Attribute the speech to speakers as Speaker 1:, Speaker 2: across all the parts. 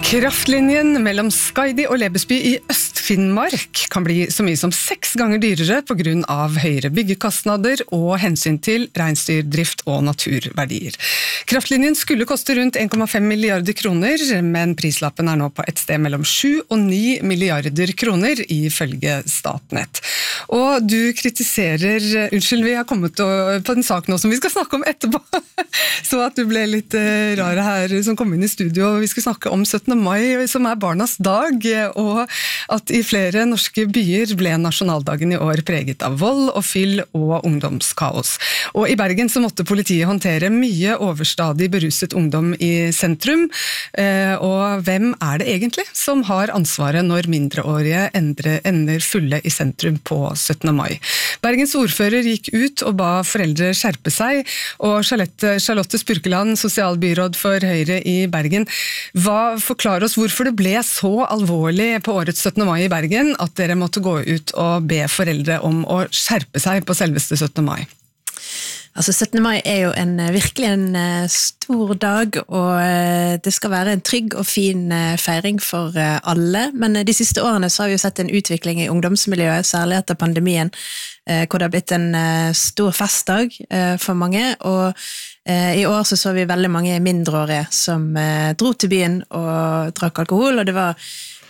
Speaker 1: Kraftlinjen mellom Skaidi og Lebesby i Øst-Finnmark kan bli så mye som 6 ganger dyrere på grunn av høyere byggekostnader og hensyn til reinsdyrdrift og naturverdier. Kraftlinjen skulle koste rundt 1,5 milliarder kroner, men prislappen er nå på et sted mellom 7 og 9 milliarder kroner ifølge Statnett. Og du kritiserer, vi har kommet på en sak nå som vi skal snakke om etterpå, så at du ble litt rar her som kom inn i studio, og vi skal snakke om 17. mai, som er barnas dag, og at i flere norske byer ble nasjonaldagen i år preget av vold og fyll og ungdomskaos. Og i Bergen så måtte politiet håndtere mye overstadig beruset ungdom i sentrum, og hvem er det egentlig som har ansvaret når mindreårige ender fulle i sentrum på 17. mai? Bergens ordfører gikk ut og ba foreldre skjerpe seg, og Charlotte Spurkeland, sosialbyråd for Høyre i Bergen, forklar oss hvorfor det ble så alvorlig på årets 17. mai i Bergen at dere måtte gå ut og be foreldre om å skjerpe seg på selveste 17. mai.
Speaker 2: Altså 17. mai er jo virkelig en stor dag, og det skal være en trygg og fin feiring for alle, men de siste årene så har vi jo sett en utvikling i ungdomsmiljøet, særlig etter pandemien, hvor det har blitt en stor festdag for mange, og i år så vi veldig mange mindreårige som dro til byen og drakk alkohol, og det var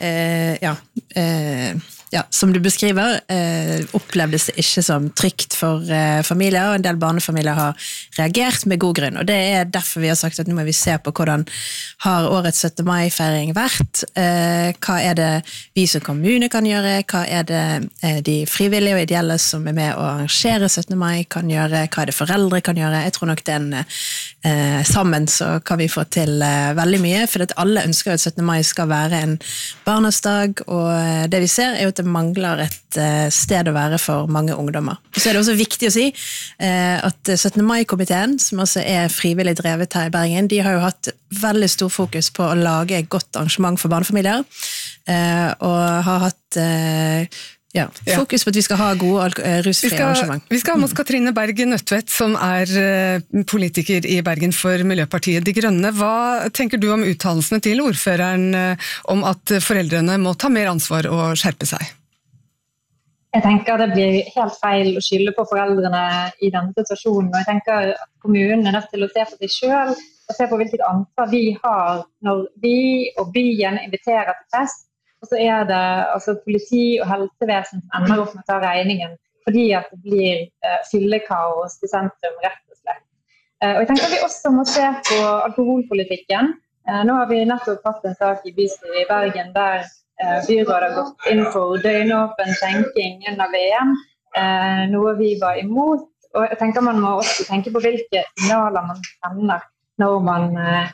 Speaker 2: som du beskriver, opplevdes det ikke som trygt for familier, og en del barnefamilier har reagert med god grunn, og det er derfor vi har sagt at nå må vi se på hvordan har årets 17. mai-feiring vært, hva er det vi som kommune kan gjøre, hva er det de frivillige og ideelle som er med å arrangere 17. mai kan gjøre, hva er det foreldre kan gjøre. Jeg tror nok sammen så kan vi få til veldig mye, for at alle ønsker at 17. mai skal være en barnas dag, og det vi ser er jo at det mangler et sted å være for mange ungdommer. Så er det også viktig å si at 17. mai-komiteen, som også er frivillig drevet her i Bergen, de har jo hatt veldig stor fokus på å lage et godt arrangement for barnefamilier, og har hatt fokus på at vi skal ha gode rusfrie arrangement. Vi skal ha med oss Katrine Berg Nødtvedt, som er politiker i Bergen for Miljøpartiet De Grønne. Hva tenker du om uttalelsene til ordføreren om at foreldrene må ta mer ansvar og skjerpe seg?
Speaker 3: Jeg tenker det blir helt feil å skylde på foreldrene i denne situasjonen, og jeg tenker at kommunen er nødt til å se på seg selv, og se på hvilket ansvar vi har når vi og byen inviterer til fest, og så er det altså politi og helsevesen som ender opp med å ta regningen, fordi at det blir fyllekaos i sentrum, rett og slett. Og jeg tenker vi også må se på alkoholpolitikken. Nå har vi nettopp hatt en sak i bystyret i Bergen der byrådet har gått inn for døgnåpen skjenking under VM, noe vi var imot, og jeg tenker man må også tenke på hvilke signaler man sender når man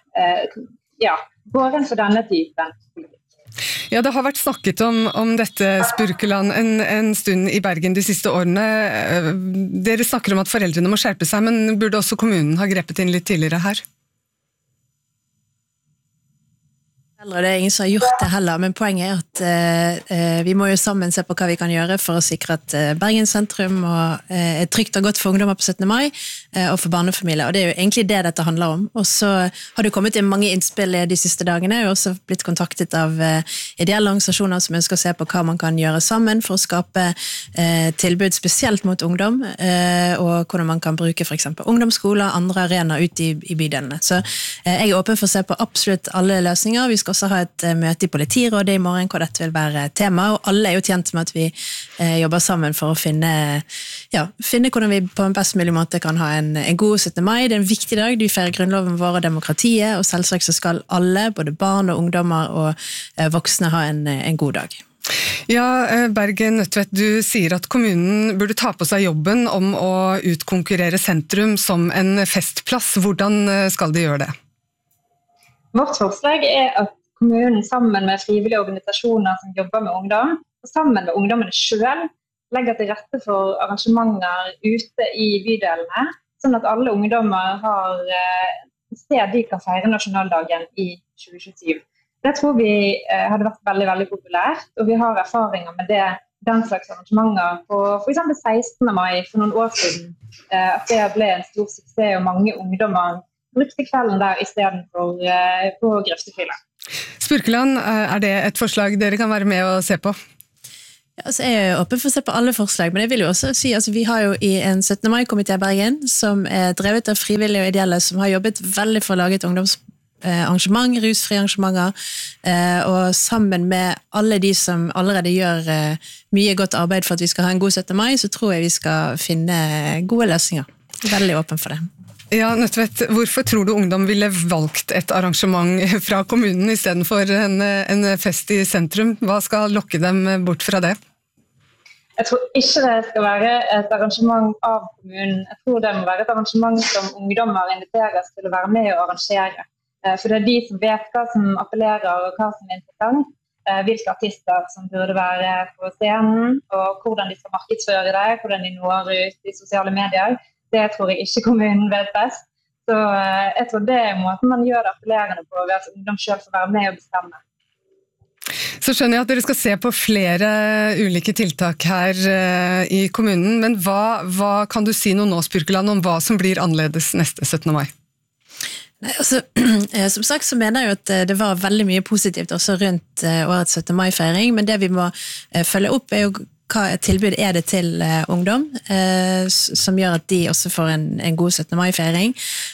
Speaker 3: går inn for denne typen politikk.
Speaker 1: Ja, det har vært snakket om dette, Spurkeland, en stund i Bergen de siste årene. Dere snakker om at foreldrene må skjerpe seg, men burde også kommunen ha grepet inn litt tidligere her?
Speaker 2: Det er ingen som har gjort det heller, men poenget er at vi må jo sammen se på hva vi kan gjøre for å sikre at Bergen sentrum er trygt og godt for ungdommer på 17. mai og for barnefamilier, og det er jo egentlig det dette handler om. Og så har det kommet inn mange innspill de siste dagene, og også blitt kontaktet av ideelle organisasjoner som ønsker å se på hva man kan gjøre sammen for å skape tilbud spesielt mot ungdom, og hvordan man kan bruke for eksempel ungdomsskoler, andre arenaer ute i bydelene. Så jeg er åpen for å se på absolutt alle løsninger. Vi skal også ha et møte i politirådet i morgen hvor dette vil være tema, og alle er jo tjent med at vi jobber sammen for å finne hvordan vi på en best mulig måte kan ha en god 17. mai. Det er en viktig dag, du feirer grunnloven vår og demokratiet, og selvsagt så skal alle, både barn og ungdommer og voksne, ha en god dag.
Speaker 1: Ja, Bergen Nødtvedt, du sier at kommunen burde ta på seg jobben om å utkonkurrere sentrum som en festplass. Hvordan skal de gjøre det?
Speaker 3: Vårt forslag er at kommunen sammen med frivillige organisasjoner som jobber med ungdom, og sammen med ungdommene selv, legger til rette for arrangementer ute i bydelene, sånn at alle ungdommer har et sted de kan feire nasjonaldagen i 2027. Det tror vi hadde vært veldig, veldig populært, og vi har erfaringer med den slags arrangementer på for eksempel 16. mai for noen år siden, at det ble en stor suksess, og mange ungdommer brukte kvelden der i stedet for på grøftefylla.
Speaker 1: Spurkeland, det et forslag dere kan være med og se på?
Speaker 2: Ja, altså jeg er åpen for å se på alle forslag, men jeg vil jo også si at vi har jo i en 17. mai-komité i Bergen, som drevet av frivillige og ideelle, som har jobbet veldig for å lage et ungdomsarrangement, rusfri arrangementer, og sammen med alle de som allerede gjør mye godt arbeid for at vi skal ha en god 17. mai, så tror jeg vi skal finne gode løsninger. Veldig åpen for det.
Speaker 1: Ja, Nødtvedt, hvorfor tror du ungdom ville valgt et arrangement fra kommunen i stedet for en fest i sentrum? Hva skal lokke dem bort fra det?
Speaker 3: Jeg tror ikke det skal være et arrangement av kommunen. Jeg tror det må være et arrangement som ungdommer inviteres til å være med og arrangere. For det de som vet hva som appellerer og hva som interessant, hvilke artister som burde være på scenen, og hvordan de skal markedsføre det, hvordan de når ut i sosiale medier. Det tror jeg ikke kommunen vet best. Så jeg tror det måten man gjør det appellerende på, ved at ungdom selv får være med og bestemme.
Speaker 1: Så skjønner jeg at dere skal se på flere ulike tiltak her i kommunen, men hva kan du si noe nå, Spurkeland, om hva som blir annerledes neste 17. mai?
Speaker 2: Nei, altså, som sagt så mener jeg jo at det var veldig mye positivt også rundt årets 17. mai-feiring, men det vi må følge opp jo hva tilbud det til ungdom, som gjør at de også får en god 17. mai-feiring.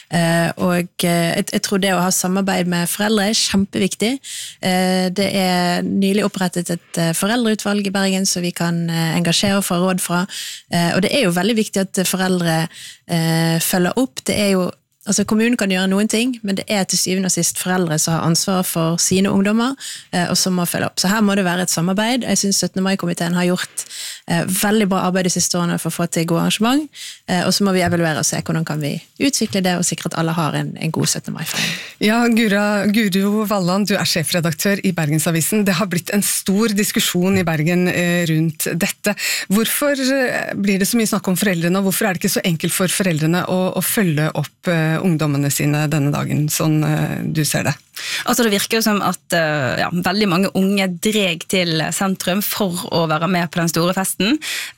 Speaker 2: Og jeg tror det å ha samarbeid med foreldre er kjempeviktig. Det nylig opprettet et foreldreutvalg i Bergen, så vi kan engasjere og få råd fra. Og det jo veldig viktig at foreldre følger opp. Det jo Altså kommunen kan gjøre noen ting, men det til syvende og sist foreldre som har ansvar for sine ungdommer, og som må følge opp. Så her må det være et samarbeid. Jeg synes 17. mai-komiteen har gjort veldig bra arbeid de siste årene for å få til god arrangement, og så må vi evaluere og se hvordan kan vi utvikle det og sikre at alle har en god 17. mai-feiring.
Speaker 1: Ja, Guro Valland, du sjefredaktør i Bergensavisen. Det har blitt en stor diskusjon i Bergen rundt dette. Hvorfor blir det så mye snakk om foreldrene, og hvorfor det ikke så enkelt for foreldrene å følge opp ungdommene sine denne dagen, sånn du ser det?
Speaker 4: Altså det virker jo som at veldig mange unge dreg til sentrum for å være med på den store festen,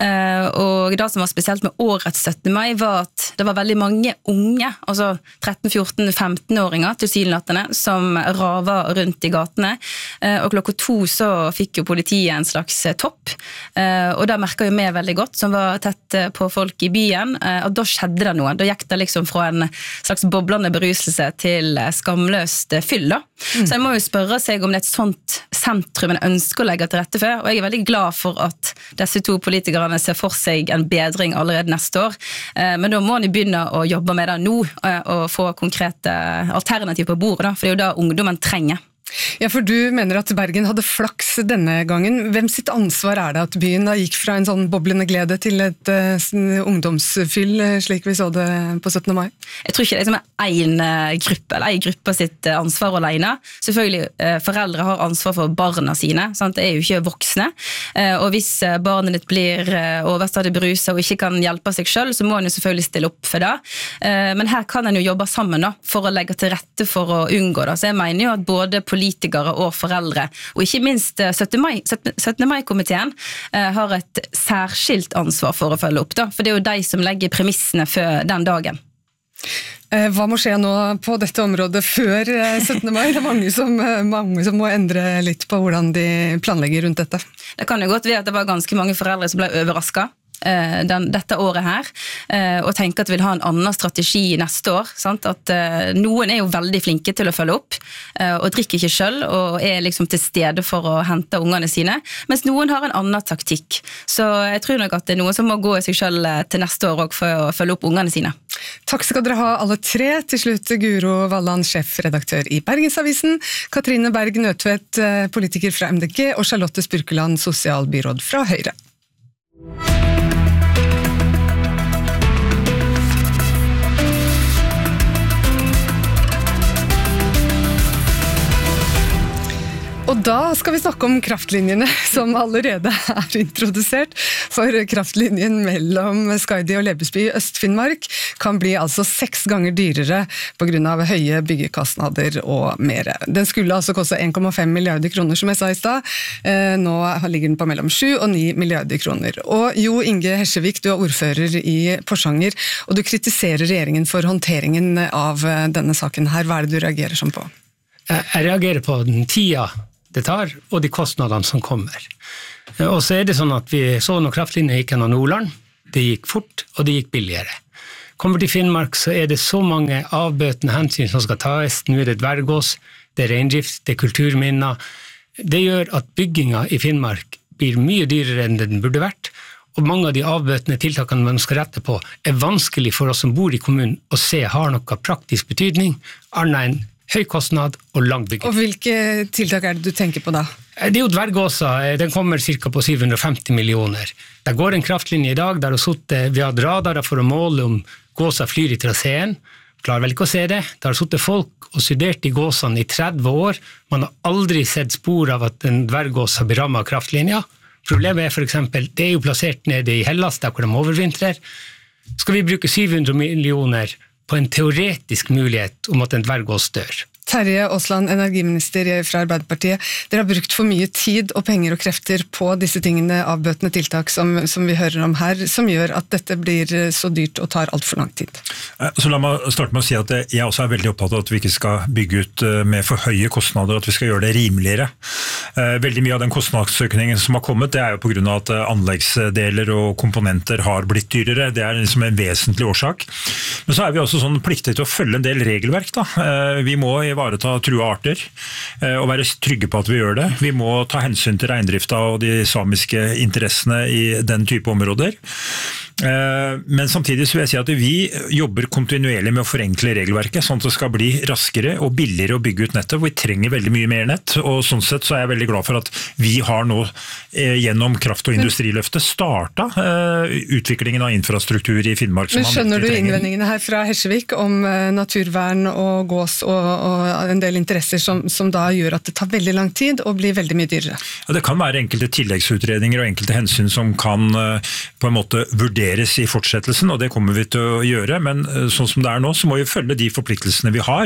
Speaker 4: og det som var spesielt med årets 17. mai var at det var veldig mange unge, altså 13, 14, 15-åringer tilsynelatende, som raver rundt i gatene, og klokka 2 så fikk jo politiet en slags topp, og da merket jo vi veldig godt, som var tett på folk i byen, og da skjedde det noe. Da gikk det liksom fra en slags boblende beruselse til skamløst fyll. Så jeg må jo spørre seg om det et sånt sentrum en ønsker å legge til rette for, og jeg veldig glad for at disse 2 politikerne ser for seg en bedring allerede neste år, men da må de begynne å jobbe med det nå, og få konkrete alternativ på bordet, for det jo da ungdommen trenger.
Speaker 1: Ja, for du mener at Bergen hadde flaks denne gangen. Hvem sitt ansvar det at byen da gikk fra en sånn boblende glede til et ungdomsfyll, slik vi så det på 17. mai?
Speaker 4: Jeg tror ikke det en gruppe, eller en gruppe sitt ansvar alene. Selvfølgelig, foreldre har ansvar for barna sine, sant? Det jo ikke voksne. Og hvis barnet ditt blir overstadig beruset og ikke kan hjelpe seg selv, så må en jo selvfølgelig stille opp for det. Men her kan en jo jobbe sammen da, for å legge til rette for å unngå det. Så jeg mener jo at både politikere og foreldre, og ikke minst 17. mai-komiteen har et særskilt ansvar for å følge opp, da, for det jo de som legger premissene for den dagen.
Speaker 1: Hva må skje nå på dette området før 17. mai? Det mange som må endre litt på hvordan de planlegger rundt dette. Det
Speaker 4: kan jo godt være at det var ganske mange foreldre som ble overrasket dette året her, og tenker at de vil ha en annen strategi neste år, sant? At noen jo veldig flinke til å følge opp, og drikker ikke selv, og liksom til stede for å hente ungene sine, mens noen har en annen taktikk. Så jeg tror nok at det noen som må gå i seg selv til neste år også for å følge opp ungene sine.
Speaker 1: Takk skal dere ha alle 3. Til slutt Guro Valland, sjefredaktør i Bergensavisen, Katrine Berg Nødtvedt, politiker fra MDG, og Charlotte Spurkeland, sosialbyråd fra Høyre. Og da skal vi snakke om kraftlinjene som allerede introdusert, for kraftlinjen mellom Skaidi og Lebesby i Øst-Finnmark kan bli altså 6 ganger dyrere på grunn av høye byggekostnader og mer. Den skulle altså koste 1,5 milliarder kroner, som jeg sa i sted. Nå ligger den på mellom 7 og 9 milliarder kroner. Og Jo Inge Hesjevik, du ordfører i Porsanger, og du kritiserer regjeringen for håndteringen av denne saken her. Hva det du reagerer som på?
Speaker 5: Jeg reagerer på den tida det tar, og de kostnadene som kommer. Og så det sånn at vi så når kraftlinjen gikk gjennom Nordland, det gikk fort, og det gikk billigere. Kommer til Finnmark, så det så mange avbøtende hensyn som skal tas. Nå det dvergås, det reindrift, det kulturminner. Det gjør at bygginga i Finnmark blir mye dyrere enn den burde vært, og mange av de avbøtende tiltakene man skal rette på vanskelig for oss som bor i kommunen å se har noe praktisk betydning, annet enn høy kostnad og lang bygging.
Speaker 1: Og hvilke tiltak det du tenker på da?
Speaker 5: Det jo dvergåsa, den kommer cirka på 750 millioner. Det går en kraftlinje i dag, der vi har radarer for å måle om gåsa flyr i traseen. Klarer vel ikke å se det. Det har suttet folk og studert i gåsene i 30 år. Man har aldri sett spor av at en dvergås har blitt rammet av kraftlinja. Problemet for eksempel, det jo plassert nede i Hellas, der hvor de overvintrer. Skal vi bruke 700 millioner på en teoretisk mulighet om at en dvergås dør?
Speaker 1: Terje Aasland, energiminister fra Arbeiderpartiet. Dere har brukt for mye tid og penger og krefter på disse tingene, avbøtende tiltak som vi hører om her, som gjør at dette blir så dyrt og tar alt for lang tid.
Speaker 6: Så la meg starte med å si at jeg også veldig opptatt av at vi ikke skal bygge ut med for høye kostnader, at vi skal gjøre det rimeligere. Veldig mye av den kostnadsøkningen som har kommet, det jo på grunn av at anleggsdeler og komponenter har blitt dyrere. Det liksom en vesentlig årsak. Men så vi også sånn pliktig til å følge en del regelverk. Da. Vi må ivareta trua arter og være trygge på at vi gjør det. Vi må ta hensyn til reindrifta og de samiske interessene i den type områder. Men samtidig så vil jeg si at vi jobber kontinuerlig med å forenkle regelverket, sånn at det skal bli raskere og billigere å bygge ut nettet, hvor vi trenger veldig mye mer nett, og sånn sett så jeg veldig glad for at vi har nå gjennom kraft- og industriløftet startet utviklingen av infrastruktur i Finnmark.
Speaker 1: Men skjønner du innvendingene her fra Hesjevik om naturvern og gås og en del interesser som da gjør at det tar veldig lang tid og blir veldig mye dyrere?
Speaker 6: Ja, det kan være enkelte tilleggsutredninger og enkelte hensyn som kan på en måte vurderes i fortsettelsen, og det kommer vi til å gjøre, men sånn som det nå, så må vi følge de forpliktelsene vi har,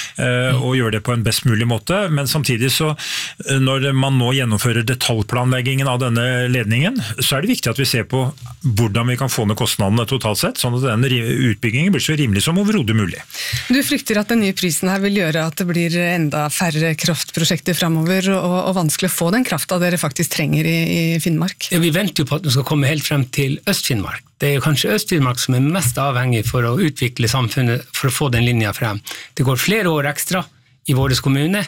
Speaker 6: og gjøre det på en best mulig måte, men samtidig så, når man nå gjennomfører detaljplanleggingen av denne ledningen, så det viktig at vi ser på hvordan vi kan få ned kostnadene totalt sett, sånn at denne utbyggingen blir så rimelig som overhodet mulig.
Speaker 1: Du frykter at den nye prisen her vil gjøre at det blir enda færre kraftprosjekter fremover, og vanskelig å få den krafta dere faktisk trenger i Finnmark?
Speaker 5: Ja, vi venter jo på at den skal komme helt frem til Øst-Finnmark. Det jo kanskje Øst-Finnmark som mest avhengig for å utvikle samfunnet for å få den linja frem. Det går flere år ekstra i vår kommune.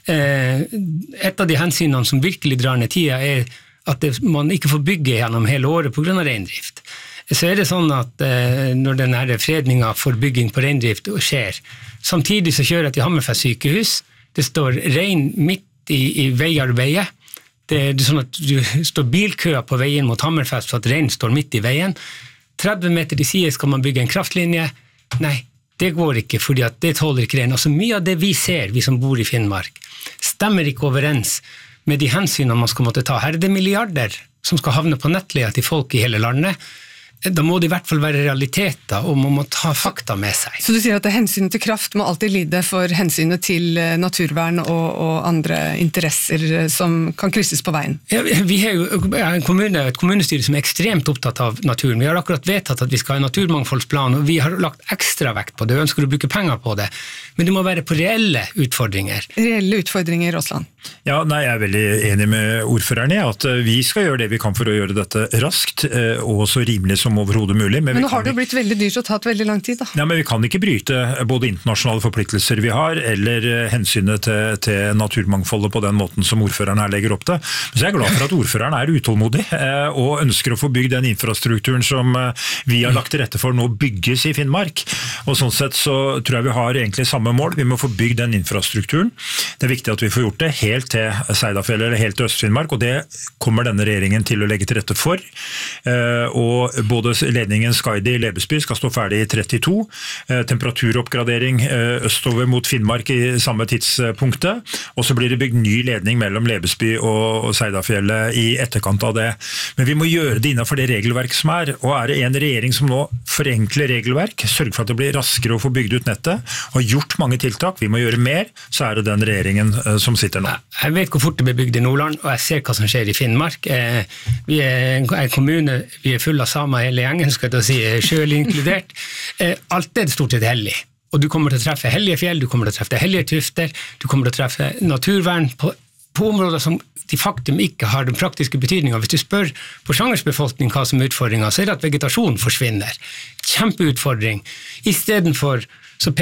Speaker 5: Et av de hensynene som virkelig drar ned tida at man ikke får bygge gjennom hele året på grunn av reindrift. Så det sånn at når denne fredningen for bygging på reindrift skjer, samtidig så kjører jeg til Hammerfest sykehus, det står rein midt i veiarbeidet. Det sånn at du står bilkøer på veien mot Hammerfest for at reinen står midt i veien. 30 meter til side skal man bygge en kraftlinje. Nei, det går ikke, fordi at det tåler ikke reinen. Altså mye av det vi ser, vi som bor i Finnmark, stemmer ikke overens med de hensynene man skal måtte ta. Her det milliarder som skal havne på nettleia til folk i hele landet. Da må det i hvert fall være realiteter, og man må ta fakta med seg.
Speaker 1: Så du sier at hensynet til kraft må alltid lide for hensynet til naturvern og andre interesser som kan krysses på veien?
Speaker 5: Ja, vi har jo et kommunestyre som ekstremt opptatt av naturen. Vi har akkurat vedtatt at vi skal ha en naturmangfoldsplan, og vi har lagt ekstra vekt på det, og ønsker å bruke penger på det. Men det må være på reelle utfordringer.
Speaker 1: Reelle utfordringer, Aasland?
Speaker 6: Ja, nei, jeg veldig enig med ordføreren i at vi skal gjøre det vi kan for å gjøre dette raskt og så rimelig som overhodet mulig.
Speaker 1: Men nå har det jo blitt veldig dyrt og tatt veldig lang tid da.
Speaker 6: Ja, men vi kan ikke bryte både internasjonale forpliktelser vi har, eller hensynet til naturmangfoldet på den måten som ordføreren her legger opp til. Så jeg glad for at ordføreren utålmodig og ønsker å få bygd den infrastrukturen som vi har lagt til rette for nå bygges i Finnmark. Og sånn sett så tror jeg vi har egentlig samme mål. Vi må få bygd den infrastrukturen. Det viktig at vi får gjort det helt til Seidafjell eller helt til Øst-Finnmark, og det kommer denne regjeringen til å legge til rette for. Og både ledningen Skaidi-Lebesby skal stå ferdig i 32, temperaturoppgradering østover mot Finnmark i samme tidspunktet, og så blir det bygd ny ledning mellom Lebesby og Seidafjellet i etterkant av det. Men vi må gjøre det innenfor det regelverk som og det en regjering som nå forenkler regelverk, sørger for at det blir raskere å få bygd ut nettet, og har gjort mange tiltak, vi må gjøre mer, så det den regjeringen som sitter nå.
Speaker 5: Jeg vet hvor fort det blir bygd i Nordland, og jeg ser hva som skjer i Finnmark. Vi en kommune, vi full av samer hele gjengen, skal jeg si, selv inkludert. Alt det stort sett hellig. og du kommer til å treffe hellige fjell, du kommer til å treffe hellige tufter, du kommer til å treffe naturvern på områder som de faktum ikke har den praktiske betydningen. Hvis du spør på sjangers befolkning hva som er utfordringen, så er det at vegetasjon forsvinner. Kjempeutfordring. I stedet for så